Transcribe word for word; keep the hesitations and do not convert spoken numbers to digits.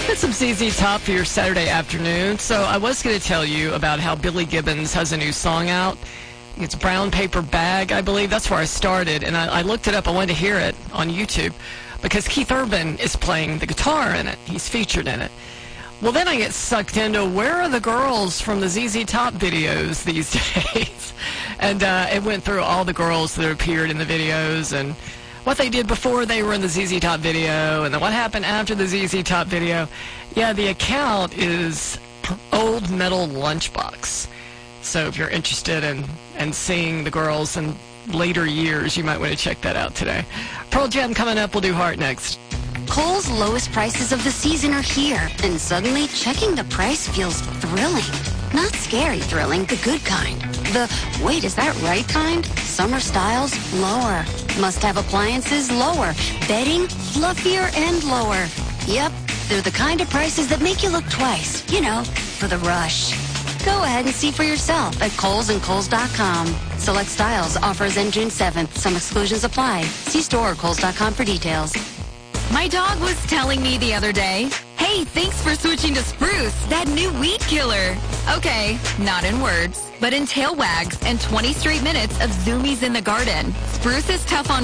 got some Z Z Top for your Saturday afternoon. So I was going to tell you about how Billy Gibbons has a new song out. It's Brown Paper Bag, I believe. That's where I started, and I, I looked it up. I wanted to hear it on YouTube because Keith Urban is playing the guitar in it. He's featured in it. Well, then I get sucked into where are the girls from the Z Z Top videos these days? And uh, it went through all the girls that appeared in the videos and what they did before they were in the Z Z Top video, and then what happened after the Z Z Top video. Yeah, the account is Old Metal Lunchbox. So if you're interested in, in seeing the girls in later years, you might want to check that out today. Pearl Jam coming up. We'll do Heart next. Kohl's lowest prices of the season are here, and suddenly checking the price feels thrilling. Not scary thrilling, the good kind. The, wait, is that right kind? Summer styles, lower. Must-have appliances, lower. Bedding, fluffier and lower. Yep, they're the kind of prices that make you look twice. You know, for the rush. Go ahead and see for yourself at Kohl's and Kohl's dot com. Select styles, offers end June seventh. Some exclusions apply. See store or Kohl's dot com for details. My dog was telling me the other day, hey, thanks for switching to Spruce, that new weed killer. Okay, not in words, but in tail wags and twenty straight minutes of zoomies in the garden. Spruce is tough on